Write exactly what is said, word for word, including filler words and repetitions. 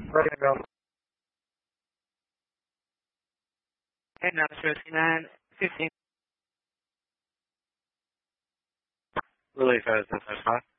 Ready to go. And now nine fifteen. Relief has the first